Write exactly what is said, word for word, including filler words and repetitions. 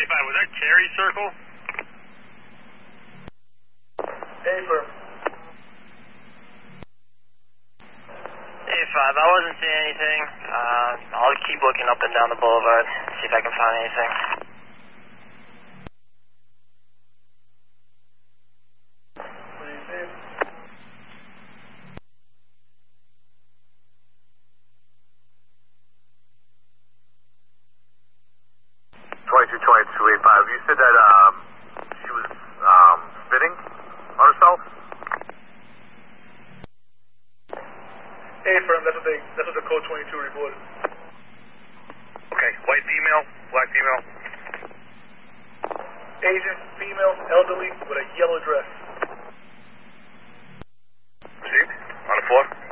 twenty-five, was that Cherry Circle? Hey, firm. Hey, five, I wasn't seeing anything. Uh, I'll keep looking up and down the boulevard, see if I can find anything. What do you see? twenty-two twenty-two eighty-five, you said that um, she was um, spitting on herself? Hey, firm, that's what they, that's what the code twenty-two reported. Okay, white female, black female. Asian, female, elderly, with a yellow dress. Received? On the floor?